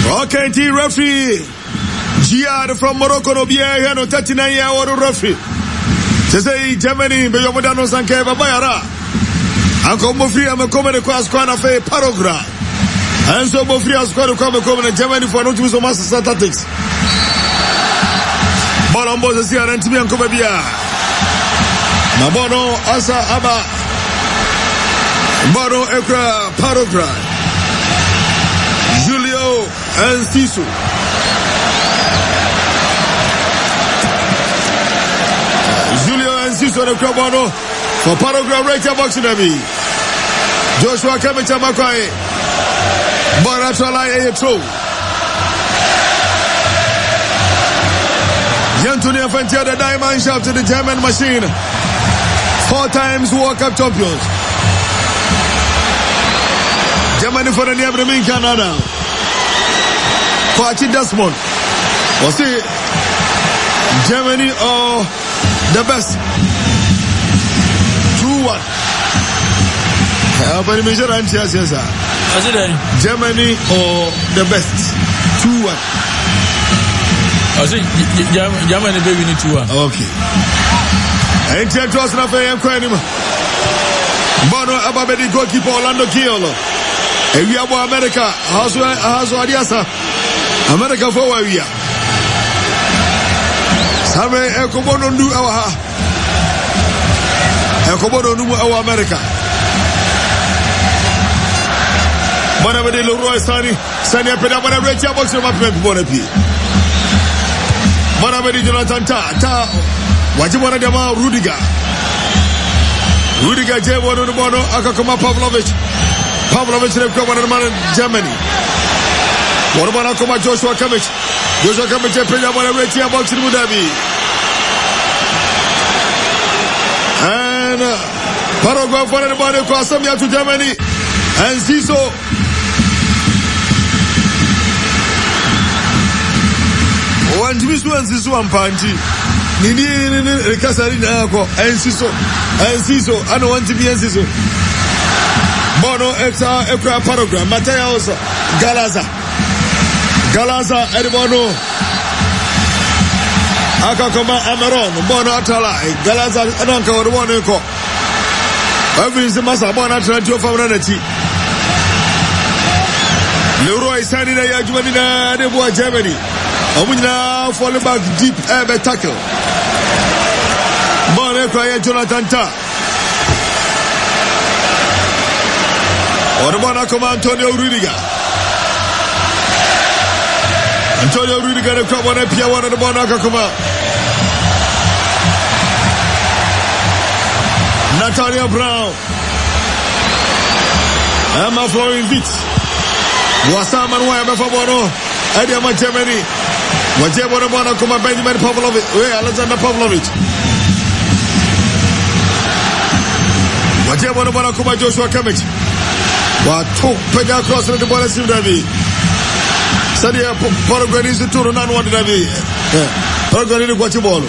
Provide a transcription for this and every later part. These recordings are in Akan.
Okay, T referee Giard from Morocco no bia here no 39-year-old referee. To say Germany be yomodano sanke babayara. Anko mofri am come de kwa squad of a paragraph. And so mofri as squad come in Germany for no to so mass statistics. Bolombo se sia rentimi anko bia. Mabono asa aba. Bono ekra paragraph. Julio Enciso. Enciso de Krabono for paragraph right box in me. Joshua Kemicha Makwai. Boratala Ayetro. Antonio Fantia, the diamond shaft to the German machine. 4 times World Cup champions. Germany for the name of Canada. Party Desmond. Was it Germany or the best? 2-1. Germany or the best? 2-1. I think Germany baby need 2-1. Okay. And tell us na fe yanko anima. Bono ababedi goalkeeper Orlando Kiolo. Ewi abo America haso adiasa. America for wa wi. Sabe ekobono ndu awa. Ekobono ndu awa America. Bona bedi Leroy Sani apeda bona recha box ma pe bona pi. Bona bedi Jonathan ta wajibona dema Rudiger jebo no bono akakoma Pavlovic ne kwa man Germany. Bona bona koma Joshua Kimmich penya bona recha box mu dabi. And Paraguay for the body kwa Samia to Germany and Zizo. Wanjimisu ampanti. Nini rekasari na yako Enciso I don't want to be Enciso. Bono extra paragraph Mateus Galaza Edibono Akakoma Amaron Bono Atala Galaza Ananka Wono ko every semester Bono Atala to Famranati Leroy Sani na Yajumani na Deboa Germany Omunyina falling back deep air tackle. Bone kwa Jonathan Ta. Orabana koma Antonio Rudiger ne kwa bone pia wana bona akakoma. Natalia Brown. Emma Florinvitz. Wasama Nwaya befabono. Ediama Germany. Wajebo bona koma Benjamin Pavlovic. Alexander Pavlovic. Wajebo bona koma Joshua Kimmich. Watu pega cross na bola sim Davi. Sadia Paraguay is turu na no Davi. Paraguay ni kwa chibolo.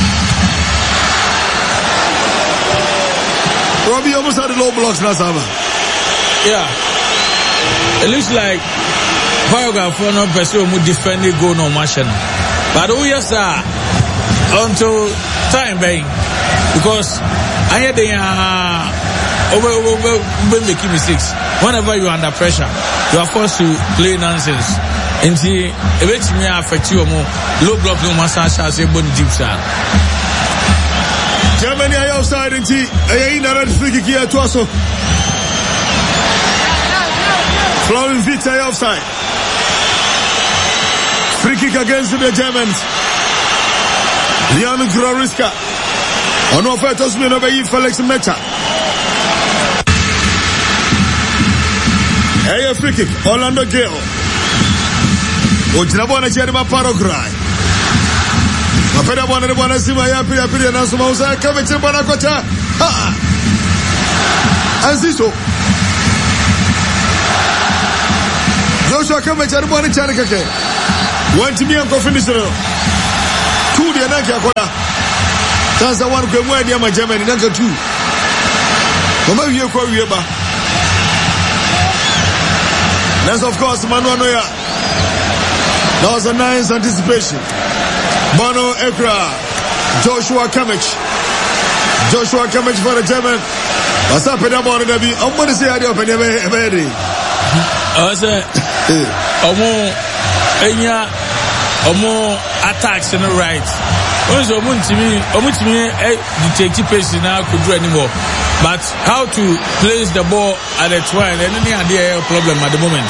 Robbie almost had the low blocks na sama. Yeah. It looks like Paraguay for no person who defend the goal no machine. But oh yes sir, until time being, because I had the over making mistakes. Whenever you are under pressure, you are forced to play nonsense. And see, it may affect you more. Low block no massage as a bone deep side. Germany are outside and see a red free kick here to us. Florian Vita offside. Free kick against the Germans. Liam Groriska. On offert us me no be Felix Meta. Hey, free kick. Orlando Gale. Ojinabona Jerema Paraguay. Mapeda bwana sima ya pili na suma usa kama chembana kocha. Azizo. Joshua kama charibwa ni chani kake. Wanti anko finish no. 2 dia nake akoda. Sasa wan kwa mwadi ama Germany naka 2. Mama wiye kwa wiye ba. That's of course Manuel Neuer. That was a nice anticipation. Bono Ekra, Joshua Kimmich for the German. What's up in the morning, Debbie? I'm going to say I do open every Omo attacks in the right. Also, Omuntimi detective pace now could do anymore. But how to place the ball at a twine and any idea problem at the moment.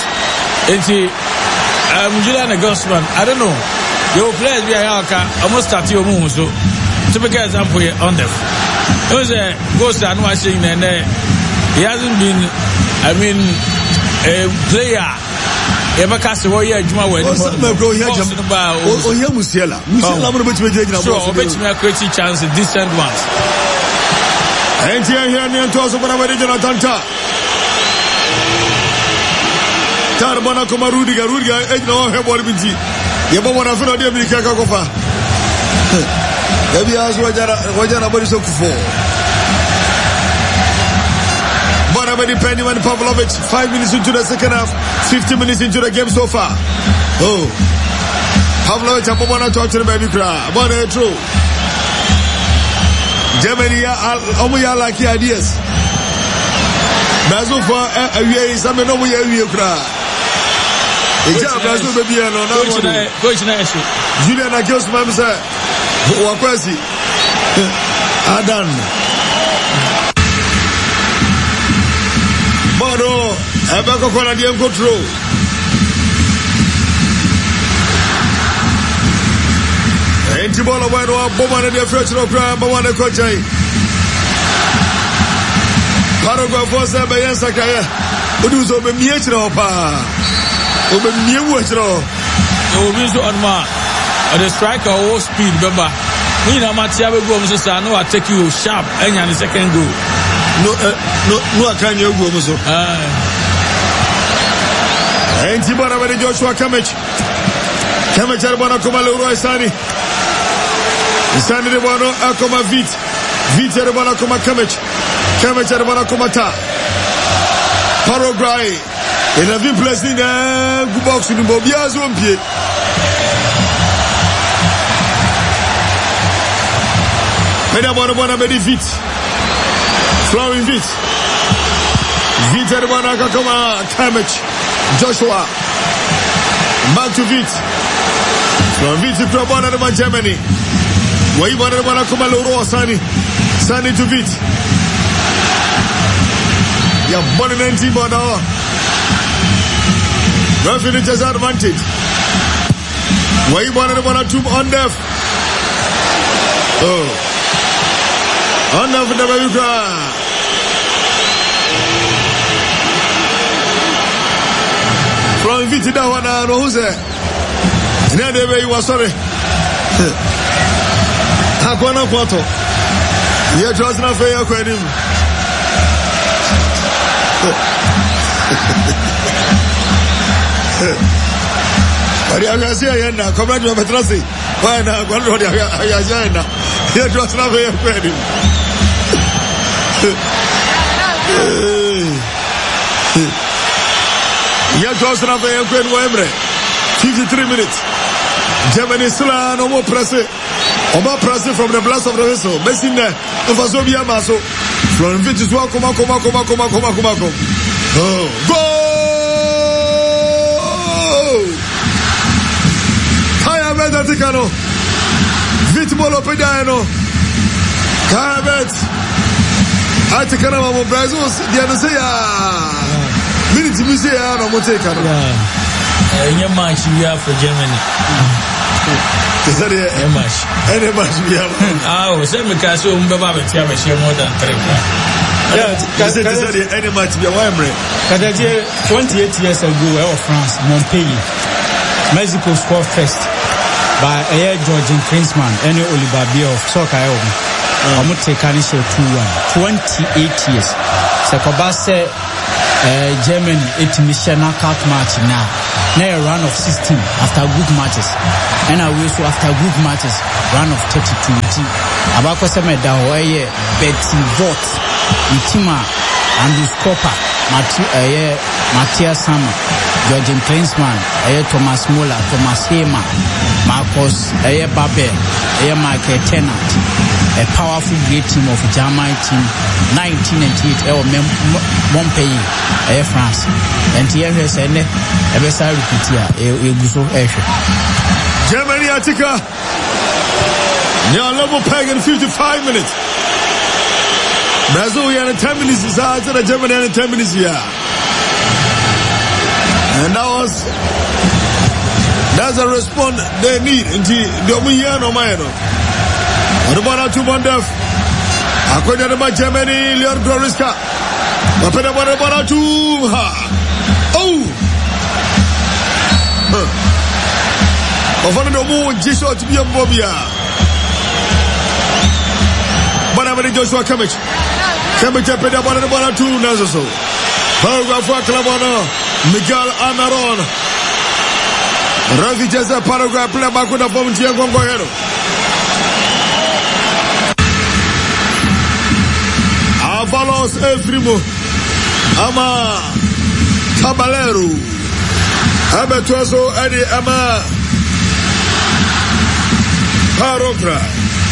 Julian Gosman, I don't know. Your players be almost start your move. So, typical example here on them. Those Ghost and watching and he hasn't been, a player. Ebakase wo ye adwuma wa ni mo. O ye Musiala mo betime gyina ball. So betime create chance decent ones. Enti here ni nto so bana we Jonathan Ta. Tar bana ko Rudiger ejna o he ball binti. Ye bo bona fino de America ka kofa. Ebi azu wajara body so kufo. Depending on Pavlovic, 5 minutes into the second half, 50 minutes into the game so far. Oh, Pavlovic, I'm going to talk to the baby cry. But it's true. Germany, I'm like ideas. Brazil for a year is something over here. It's a Brazil baby. No, Julian Akos, Mamsa, Wakwasi, Adan. Bono, Abako Canadian control. Antibola Wano, Boman and the French program, Bawana Kochai. Paragraph was a Bayan Sakaya, Uduzo Mietro Pa, Oben Mietro. Obizo Anma, the striker all speed, remember. We know Matiago Gomes, I know I take you sharp and the second goal. No, I can't go so. And Tibana with Joshua Kimmich Arbana Koma Leroy Sani. Sani de Bono Akoma Vite Arbana Koma Kimmich Arbana Koma Ta. Paraguay. Il a vu plaisir d'un box de Bobia Zompier. Medabona Bona Medivit. Flowing Vite Arbana Koma Kimmich Joshua back to Vite from Vite to Abana Germany. Why Arbana Koma Leroy Sani to Vite. Yeah, born in 19 Bono. Referee has advantage. Why Arbana to on def. Oh, on def the Babuka. From Vite da wana no who's there? Now the way you were sorry. Hakwana Porto. You trust na fair credit. But I was here now. Come on, Petrasi. Why now? One road I now. You trust na fair credit. Yeah, just enough for Emre. 53 minutes. Germany still no more pressing. Oma pressing from the blast of the vessel. Messing there. Ufazobia Maso. From Vite is welcome. Oh, go! Kaya Meda Ticano. Vite Bolo Pedano. Kaya Bet. I take care of Brazil. The other say, minute you say I don't take it. Any match we have for Germany. Any match we have. Oh, same because we have more than 3. Yeah, any match we have. 28 years ago, of France, Montpellier, Mexico scored first by Georgian Klinsmann, any Oliver Bier of soccer. I'm taking 2-1. 28 years. Sekobase Germany it knockout match now a run of 16 after group matches and also after group matches run of 32 abako seme da hoye Betty Vot Mitima Andrew Scopper Matthias Sama Georgian Klinsmann, Thomas Muller, Thomas Heyman, Marcus Babel, Michael Tennant, a powerful great team of German team, 1998, Montpellier, France. And here is a Bessa repeatia, Germany Attica. Now level peg in 55 minutes. Brazil in 10 minutes is out to the Germany in 10 minutes here. And that's a response they need into Domiano Mayano. What about two Bondef? According to Germany, Leon Gloriska. What about two? Oh! Of one of the more Jishot to be a Bobia. But I'm ready, Joshua Kimmich. Kimmich, I put up one of the two Nazo. Paragraph for Clavano, Miguel Anaron. Ravi Jeza, paragraph, play back with the phone, Tiago Goyero. Avalos Efrimo, Ama Caballero, Abetuazo, Eddie Ama Paragraph.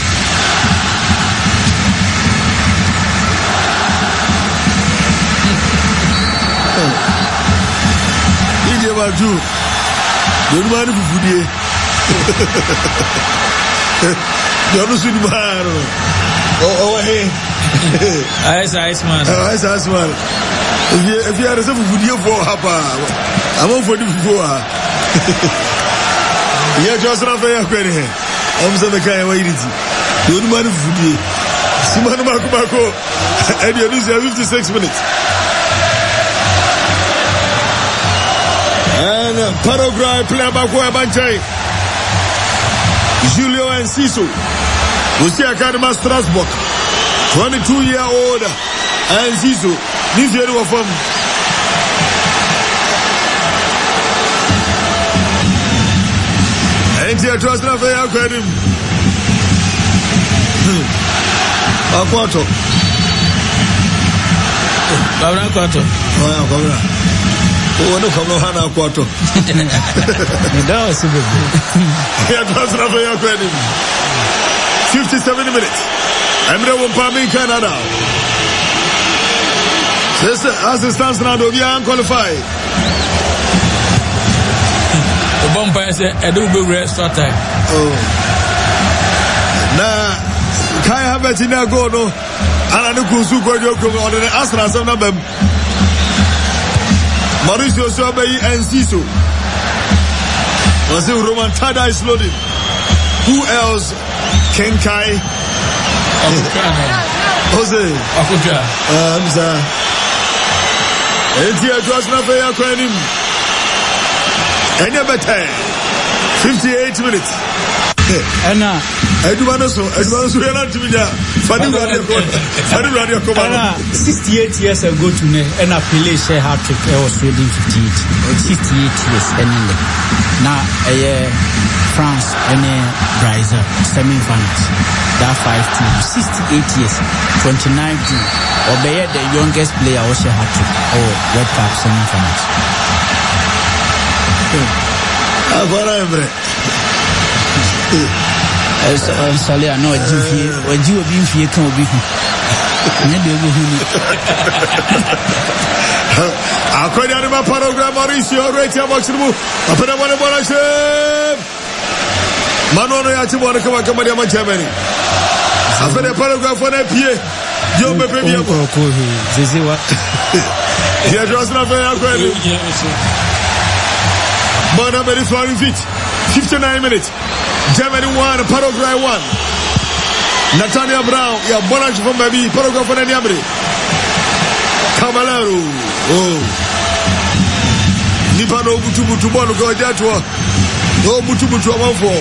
About you, don't mind if you don't see the man. Oh, hey, ice man. Ice man. If you are a video for Hapa, I'm on for the before. Yeah, just enough for your credit. I'm some kind of way. Don't mind if you Simon Marco, and you're losing 56 minutes. And Paraguay play back where Banjay Julio Enciso we see Academy Strasbourg 22-year-old Enciso this year of him and here to us na for Academy Akwato Akwato Oh, no, come on, Hannah Quarto. That was super good. 57 minutes. Emre Wumpami, Canada. As it stands now, we are unqualified. The bumpire said, I do go extra time. Oh. Now, can I have it in a go? No, and I know Kusu go to the Astra, some of them. Mauricio Sobey and Ciso. Was it Roman Tada is loaded? Who else? Kenkai? Jose. Akuja. Hamza. And here to us now for your credit. And you better. 58 minutes. And I do want to so we are not to be there. 68 years ago to me, and I play share hat trick. I was reading 58 years, and now France and Brazil semi-finals. That 5-2, 68 years, 29 to obey the youngest player was share hat trick or World Cup semi-finals. Sorry, I know a Jew being here can be. According to my program, Mauricio, Rachel Maximo, I put up one of my chef. Manono Yachimona Kamakama Germany. I put a paragraph on a PA. You may be able to see what? He addressed not very well. Monameri flying feet. 59 minutes. Germany 1, Paraguay 1. Nathaniel Brown, yeah, Bonach from baby, Paraguay for Niamri. Caballero. Oh. Nipano Butu Bono go Jatua. No Butu 1-4.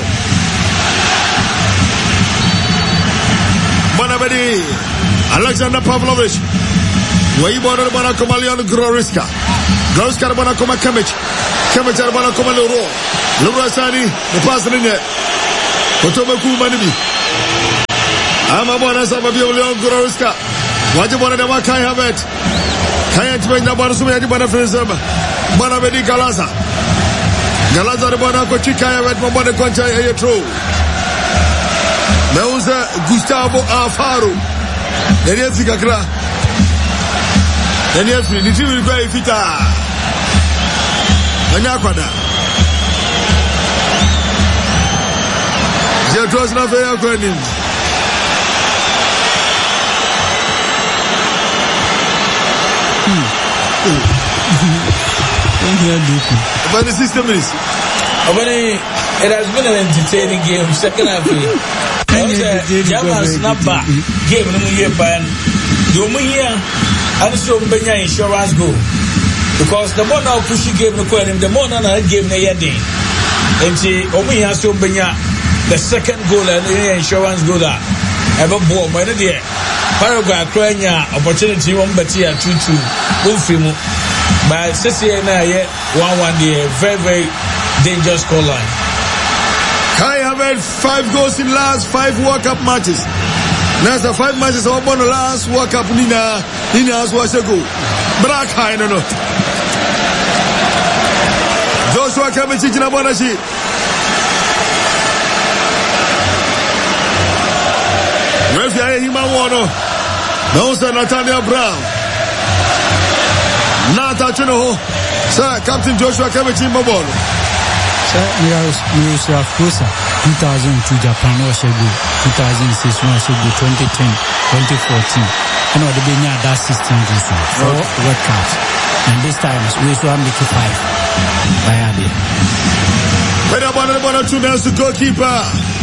Bonamedi. Alexander Pavlovich. Way border Bonakomalian Gloriska. Gloriska Bonakoma Kimmich. Kimmich Bonakoma Loro. Loro Sani, the pass in there. Otomaku Manibi. Amabona Sababio Leon Gloriska. What you want to do? Kai have it. Kai to make the Bonasumi Bonafrism. Bana bedi Galaza de Bana ko chikaya wet mo bana koncha yetro. Meuza Gustavo Alfaro. Daniel Fikakra. Daniel Fi ni timu kwa ifita. Anya kwada. Jetros na fe yakwa nim. About the 60 minutes. It has been an entertaining game. Second half, German snapper game no year by the Omuya and so Benya insurance go because the more now pushy game no him the more now game na yedi. And Omuya so Benya the second goal and the insurance goal that ever ball by the day. Paraguay Ukraine opportunity one better 2-2 Ufrimu but CCA na 1-1 the very dangerous score line. Kai have had 5 goals in last 5 World Cup matches. Now the 5 matches are won the last World Cup Nina has was a goal. But Kai no. Joshua Kemichi na Bonashi. Referee Himawono. No sir Nathaniel Brown. Nata Chino. Sir Captain Joshua Kemichi Mabono. Miroslav Klose 2002 Japan was a good 2006 was a good 2010 2014 and the Benya that 16 this one 4 World Cups and this time we saw make it 5 by Adi. When to goalkeeper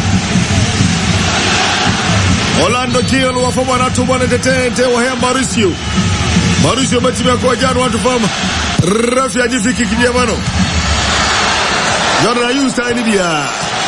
Orlando Kiel wa from 1 to 1 at the 10 Mauricio Batima kwa jana watu from Rafia Jifiki Kidiamano. Yona use tiny bia.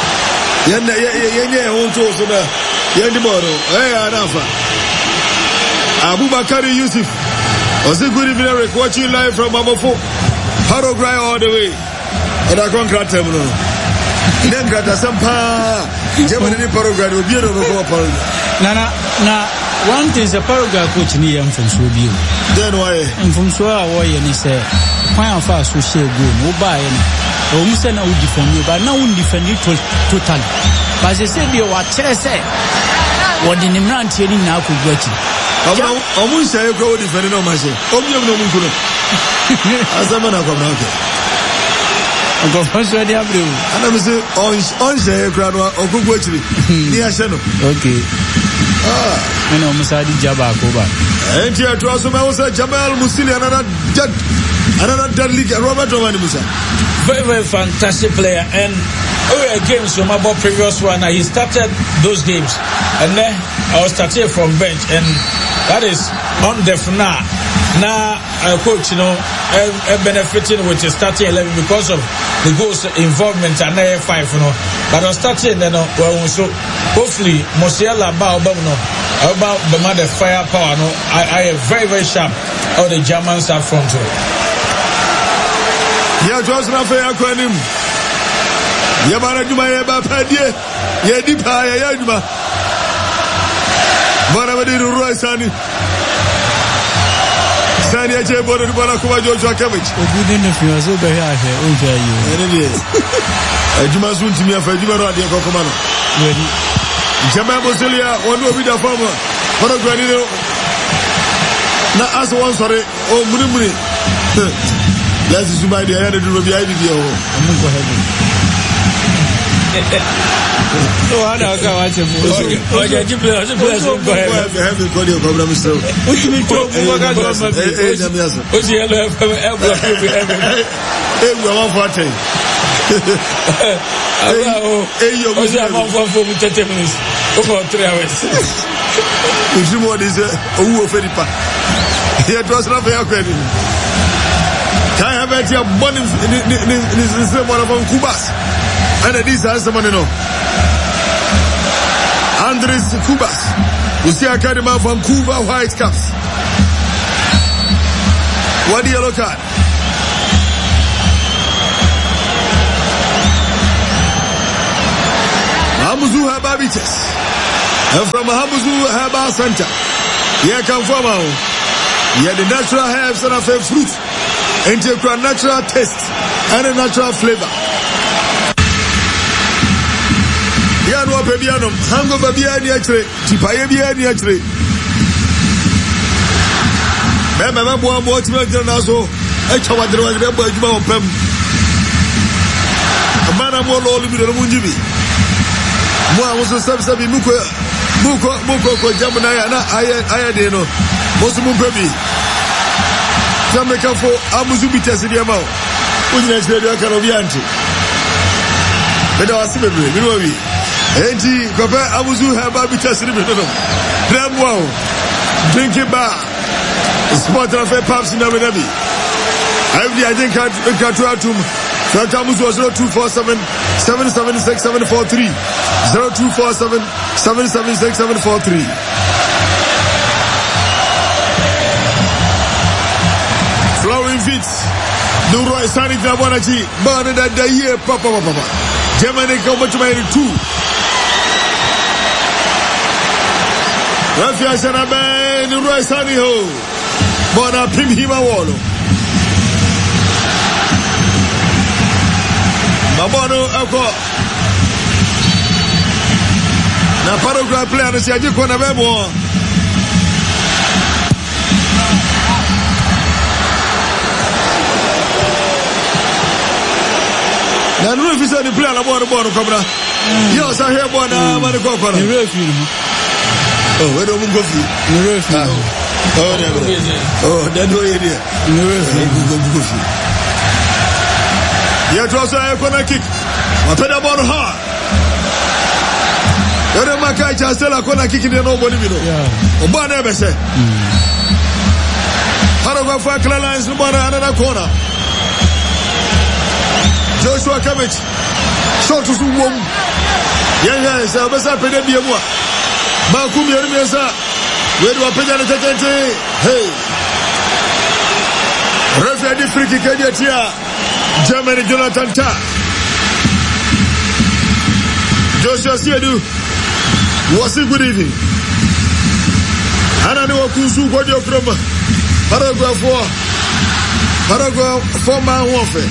Yenye won't also na yendi boro. Anafa. Abubakari Yusuf. Also good evening, watching live from Amofo. Paraguay all the way. And I can't crack them. Then got a sampa. Germany Paraguay will be able to na one thing the Paraguay coach ni am from Sobio. Then why? And from so why you say why am fast so share go no buy Omusa na would defend you, but now would defend you totally. But they said you were say what the Nimran telling now could watch it. Omusa go defend no machine. Obium no Munkuno. As a man of America. I go first ready up to and I'm saying on share crowd or good watching. Near Shano. Okay. I know Musadi Jabakoba. And here to also Jamal Musili, another deadly Robert Romani Musa. Very, very fantastic player. And games from about previous one, he started those games. And then I was starting from bench. And that is on the now. Now, coach, benefiting with the starting 11 because of the goals involvement and 5, But I was starting, so hopefully, Mosiala about the mother firepower, I am very, very sharp. All the Germans up front. Ya just na fe akwanim ya bara duma ya ba padie ya dipa ya duma bara badi ru sani ya che bodo bara kuma Joshua Kemichi ogudi ne fi aso be ha he o ja yi ene de aduma sun timi afa aduma ro ade ko kuma no wedi Jamal Musilia wonu obi da fama bara gwani no na aso won sore o muri let's assume I had to do a video. I'm going to go ahead. So I don't go watch it. Can I have a money in one of Kubas? And this is someone you know. Andres Kubas. We see a academy from Cuba White Caps. What do you look at? Hamuzu Haba Beaches. And from Hamuzu Haba Center. Here come from here the natural herbs and a fruit. enti ekura natural taste and a natural flavor. Ya no pe bia no hangover bia ni akire tipaye bia ni akire me bo ti me na so e chawa dere wa de bo adwuma wo pam amana mo lo lu bi do mo njibi mo a wo so sabi muko ko jamna ya na aya de no mo so mo pebi jameka fo amuzu bi tese de ma o unyina chire de aka no bi anti be da wasi bebre bi no wi enti ko be amuzu ha ba bi tese de bi no dem wow drinking bar sport na fe paps na be nabi I think I try to Santamus was 0247 776 743 0247 776 743. Flowering feet. Nuro is standing in Abonachi. Born in that year, Papa. Germany come to my 2. Rafia Shanabe, Nuro is standing home. Born up Pim Hima Wallo. Mabono ako na paragraph player no siaje ko na bebo na no fi say the player na bono kobra yo sa here bono ma ko ko no oh we do go fi that do it go fi. Yet also a corner kick. Wapeda ball hard. Yore Makai Chastela corner kick in the nobody below. Obana Bese. Paragraph 4 clear lines no another corner. Joshua Kimmich. Shot to Suwom. Yes, Besa Pede Biamwa. Makumi Yermesa. Where do I pay the hey. Referee free kick here. Germany Jonathan Tah. Joshua Siedu. Was it good evening? Anani Wakusu Godio from Paragraph 4. Paragraph 4 man warfare.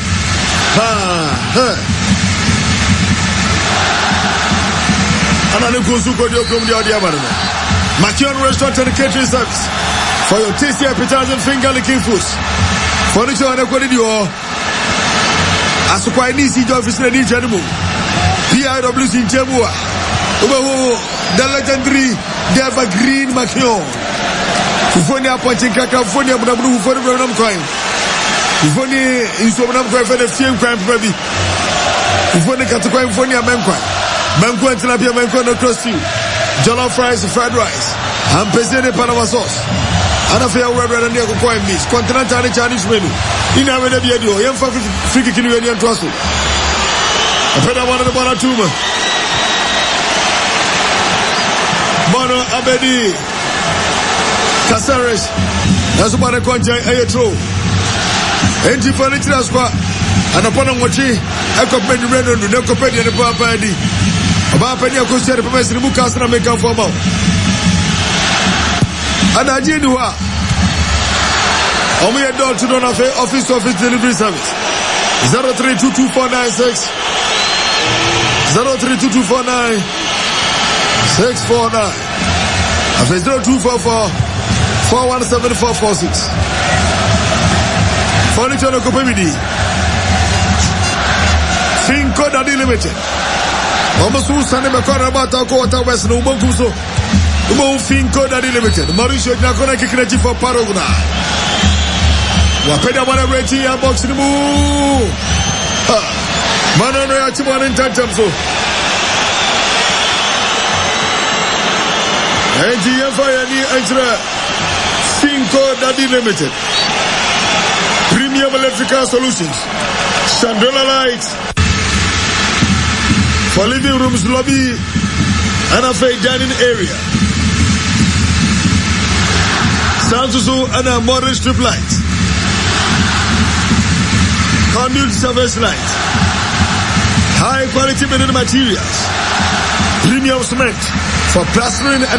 Anani Kusu Godio from the Audiabarama. Makion Restaurant and Catering Service. For your tasty appetizing finger licking foods. Furniture and equality. As quite easy to office in Janimu, PIWC in Jabua, the legendary, the evergreen Makion, Ufonia Pointing California, Bunabu for the Brenham coin. Ufoni is one of the same crime, baby. Ufoni Catacoin Fonia Manqua, Manqua and Tilapia Manqua across you, jollof fries, fried rice, and Pesene Panama sauce. And a fair word and near coin meats, continental and Chinese menu. In our video, young free kicking you and trust. I put one of the Bonatuma. Bono Abedi Casares. That's about a contract. A true. Anti furniture squad. And upon a watching, I compared the red and the company and the Papa ID. About Penny, I could share the professor who cast and make up for more. And I did what? Only a door to don't have office delivery service. 032249 032249 649. After 0244 417 446. Furniture no Kopemidi. Finco Daddy Limited. Almost who Sunday Macora about our quarter west no Mokuso. Ubo Finco Daddy Limited. Mauricio Nakona Kikreji for Paragona. Wapeda wana reti ya box ni mu. Manano ya chimwana ntantamso. NGFI ni extra Finco Daddy Limited. Premium electrical solutions. Chandela lights. For living rooms, lobby, and a dining area. Sansusu and a modern strip lights. Conduit service light. High quality building materials. Premium cement for plastering and